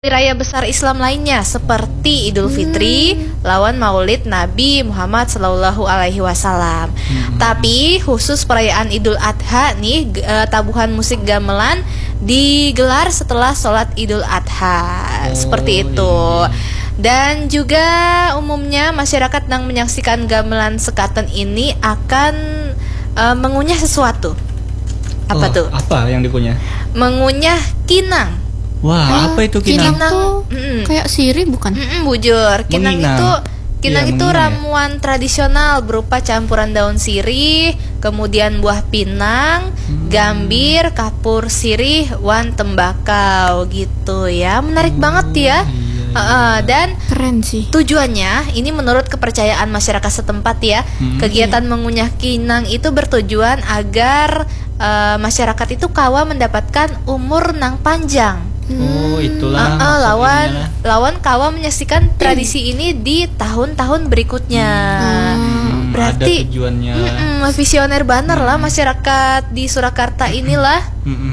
Raya besar Islam lainnya seperti Idul Fitri, lawan Maulid Nabi Muhammad Sallallahu Alaihi Wasallam. Tapi khusus perayaan Idul Adha nih, tabuhan musik gamelan digelar setelah sholat Idul Adha, seperti itu. Dan juga umumnya masyarakat yang menyaksikan gamelan sekaten ini akan mengunyah sesuatu. Apa tuh? Apa yang dikunyah? Mengunyah kinang. Wah, apa itu kinang? Kinang tuh kayak sirih bukan? Bujur. Kinang Menginang. itu Menginang ya? ramuan tradisional berupa campuran daun sirih, kemudian buah pinang, gambir, kapur sirih, wan tembakau gitu ya. Menarik banget ya. Dan Keren sih. tujuannya ini menurut kepercayaan masyarakat setempat ya. Kegiatan mengunyah kinang itu bertujuan agar masyarakat itu kawa mendapatkan umur nang panjang. Oh, itulah. Lawan kawa menyaksikan tradisi ini di tahun-tahun berikutnya. Berarti ada tujuannya. visioner banner lah masyarakat di Surakarta inilah.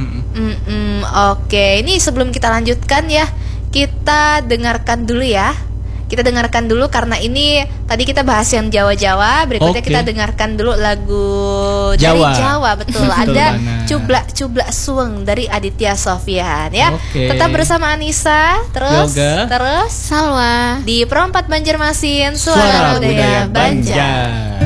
Oke, ini sebelum kita lanjutkan ya, kita dengarkan dulu ya. Kita dengarkan dulu karena ini tadi kita bahas yang Jawa-Jawa, berikutnya Oke. kita dengarkan dulu lagu dari Jawa. Jawa, betul. Betul Ada banget. Cublak Suweng dari Aditya Sofyan ya. Oke. Tetap bersama Anissa, Yoga. terus Salwa. di Perempat Banjarmasin, Suara Suara Budaya Budaya Banjar. Banjar.